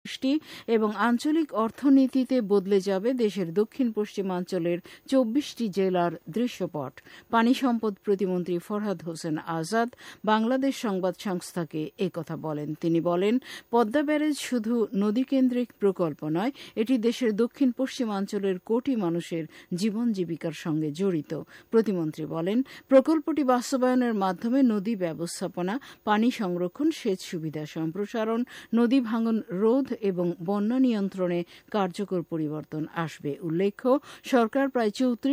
দেশটি এবং আঞ্চলিক অর্থনীতিতে বদলে যাবে দেশের দক্ষিণ পশ্চিমাঞ্চলের ২৪টি জেলার দৃশ্যপট। পানি সম্পদ প্রতিমন্ত্রী ফরহাদ হোসেন আজাদ বাংলাদেশ সংবাদ সংস্থাকে একথা বলেন। তিনি বলেন, পদ্মা ব্যারেজ শুধু নদীকেন্দ্রিক প্রকল্প নয়, এটি দেশের দক্ষিণ পশ্চিমাঞ্চলের কোটি মানুষের জীবন জীবিকার সঙ্গে জড়িত। প্রতিমন্ত্রী বলেন, প্রকল্পটি বাস্তবায়নের মাধ্যমে নদী ব্যবস্থাপনা, পানি সংরক্ষণ, সেচ সুবিধা সম্প্রসারণ, নদী ভাঙন রোধ এবং বন্যা নিয়ন্ত্রণে কার্যকর পরিবর্তন আসবে। উল্লেখ্য, সরকার প্রায়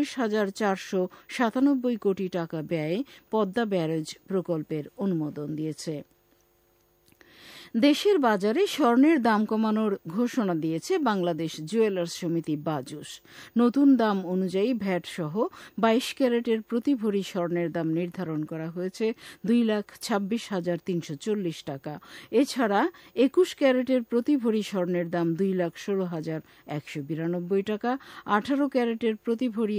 ৩৪,৪৯৭ কোটি টাকা ব্যয়ে পদ্মা ব্যারেজ প্রকল্পের অনুমোদন দিয়েছে। দেশের বাজারে স্বর্ণের দাম কমানোর ঘোষণা দিয়েছে বাংলাদেশ জুয়েলার্স সমিতি বাজুস। নতুন দাম অনুযায়ী ভ্যাট সহ ২২ ক্যারেটের প্রতি ভরি স্বর্ণের দাম নির্ধারণ করা হয়েছে ২,২৬,৩৪০ টাকা। এছাড়া ২১ ক্যারেটের প্রতি ভরি স্বর্ণের দাম ২,১৬,১৯২ টাকা, ১৮ ক্যারেটের প্রতি ভরি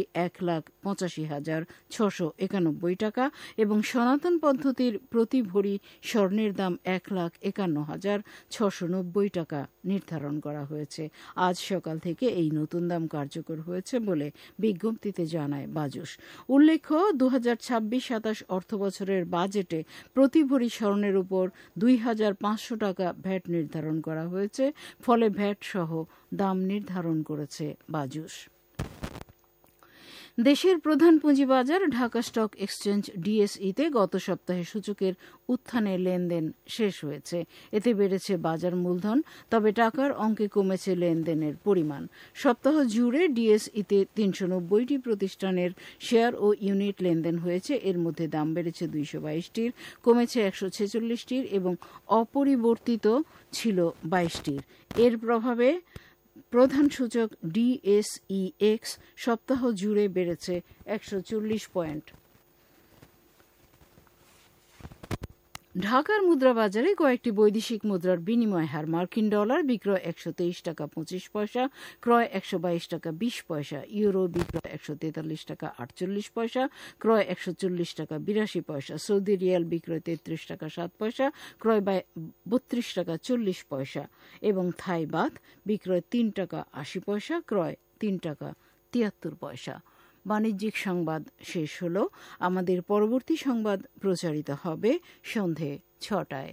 ১,৮৫,৬৯১ টাকা এবং সনাতন পদ্ধতির প্রতি ভরি স্বর্ণের দাম ১,৫১,৬৯০ টাকা নির্ধারণ করা হয়েছে। আজ সকাল থেকে এই নতুন দাম কার্যকর হয়েছে বলে বিজ্ঞপ্তিতে জানায় বাজুস। উল্লেখ্য, ২০২৬-২৭ অর্থবছরের বাজেটে প্রতি ভরি স্বর্ণের উপর ২,৫০০ টাকা ভ্যাট নির্ধারণ করা হয়েছে, ফলে ভ্যাট সহ দাম নির্ধারণ করেছে বাজুস। দেশের প্রধান পুঁজিবাজার ঢাকা স্টক এক্সচেঞ্জ ডিএসইতে গত সপ্তাহে সূচকের উত্থানে লেনদেন শেষ হয়েছে। এতে বেড়েছে বাজার মূলধন, তবে টাকার অঙ্কে কমেছে লেনদেনের পরিমাণ। সপ্তাহ জুড়ে ডিএসইতে ৩৯০টি প্রতিষ্ঠানের শেয়ার ও ইউনিট লেনদেন হয়েছে। এর মধ্যে দাম বেড়েছে ২২২টির, কমেছে ১৪৬টির এবং অপরিবর্তিত ছিল ২২টির। এর প্রভাবে প্রধান সূচক ডিএসইএক্স সপ্তাহ জুড়ে বেড়েছে ১৪০ পয়েন্ট। ঢাকার মুদ্রা বাজারে কয়েকটি বৈদেশিক মুদ্রার বিনিময় হার: মার্কিন ডলার বিক্রয় ১২৩ টাকা ২৫ পয়সা, ক্রয় ১২২ টাকা ২০ পয়সা; ইউরো বিক্রয় ১৪৩ টাকা ৪৮ পয়সা, ক্রয় ১৪০ টাকা ৮২ পয়সা; সৌদি রিয়াল বিক্রয় ৩৩ টাকা ৭ পয়সা, ক্রয় ৩২ টাকা ৪০ পয়সা এবং থাই বাত বিক্রয় ৩ টাকা ৮০ পয়সা, ক্রয় ৩ টাকা ৭৩ পয়সা। বাণিজ্যিক সংবাদ শেষ হল। আমাদের পরবর্তী সংবাদ প্রচারিত হবে সন্ধে ৬টায়।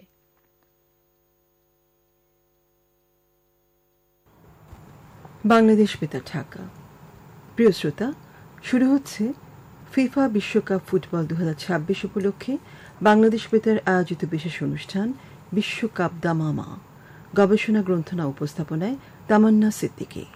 বাংলাদেশ বেতার ঢাকা। প্রিয় শ্রোতা, শুরু হচ্ছে ফিফা বিশ্বকাপ ফুটবল ২০২৬ উপলক্ষে বাংলাদেশ বেতার আয়োজিত বিশেষ অনুষ্ঠান বিশ্বকাপ দামামা। গবেষণা গ্রন্থনা উপস্থাপনায় তামান্না সিদ্দিকী।